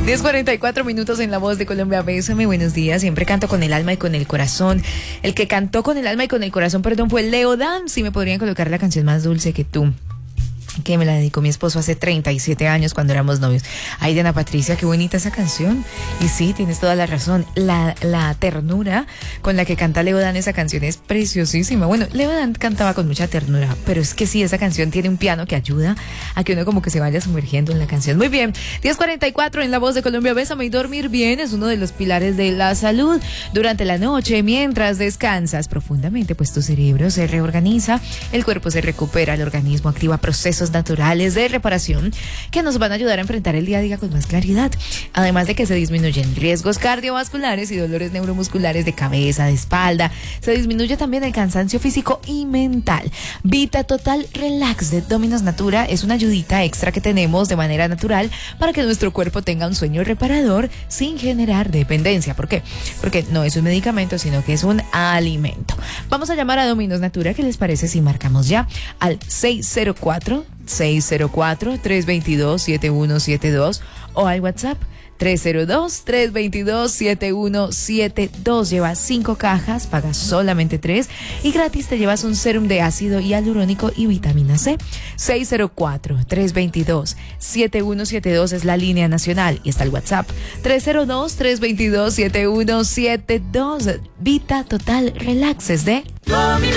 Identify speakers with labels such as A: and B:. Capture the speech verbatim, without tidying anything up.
A: diez cuarenta y cuatro minutos en La Voz de Colombia. Bésame, buenos días. Siempre canto con el alma y con el corazón. El que cantó con el alma y con el corazón, perdón, fue Leo Dan. Si me podrían colocar la canción Más Dulce que Tú, que me la dedicó mi esposo hace treinta y siete años cuando éramos novios. Ay, Diana Patricia, qué bonita esa canción. Y sí, tienes toda la razón. La, la ternura con la que canta Leo Dan esa canción es preciosísima. Bueno, Leo Dan cantaba con mucha ternura, pero es que sí, esa canción tiene un piano que ayuda a que uno como que se vaya sumergiendo en la canción. Muy bien, diez cuarenta y cuatro en La Voz de Colombia. Bésame y dormir bien es uno de los pilares de la salud. Durante la noche, mientras descansas profundamente, pues tu cerebro se reorganiza, el cuerpo se recupera, el organismo activa procesos naturales de reparación que nos van a ayudar a enfrentar el día a día con más claridad. Además de que se disminuyen riesgos cardiovasculares y dolores neuromusculares de cabeza, de espalda, se disminuye también el cansancio físico y mental. Vita Total Relax de Dominos Natura es una ayudita extra que tenemos de manera natural para que nuestro cuerpo tenga un sueño reparador sin generar dependencia. ¿Por qué? Porque no es un medicamento, sino que es un alimento. Vamos a llamar a Dominos Natura. ¿Qué les parece si marcamos ya al seis cero cuatro, seis cero cuatro, tres dos dos, siete uno siete dos o al WhatsApp tres cero dos, tres dos dos, siete uno siete dos? Llevas cinco cajas, pagas solamente tres y gratis te llevas un sérum de ácido hialurónico y vitamina C. seis cero cuatro, tres dos dos, siete uno siete dos es la línea nacional y está el WhatsApp tres cero dos, tres dos dos, siete uno siete dos. Vita Total Relax es de Domino.